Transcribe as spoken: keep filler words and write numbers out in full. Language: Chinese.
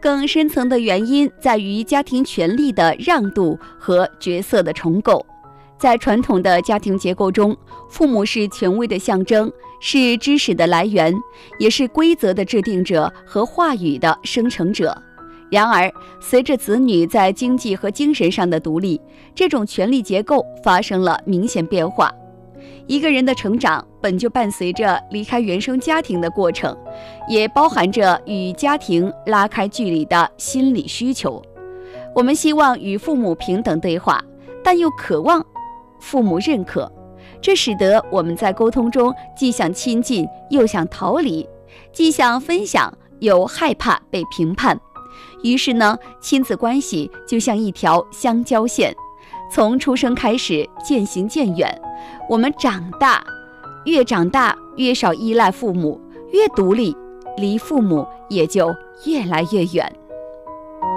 更深层的原因在于家庭权力的让渡和角色的重构。在传统的家庭结构中，父母是权威的象征，是知识的来源，也是规则的制定者和话语的生成者。然而，随着子女在经济和精神上的独立，这种权力结构发生了明显变化。一个人的成长本就伴随着离开原生家庭的过程，也包含着与家庭拉开距离的心理需求。我们希望与父母平等对话，但又渴望父母认可，这使得我们在沟通中既想亲近又想逃离，既想分享又害怕被评判。于是呢，亲子关系就像一条相交线，从出生开始渐行渐远。我们长大，越长大越少依赖父母，越独立，离父母也就越来越远。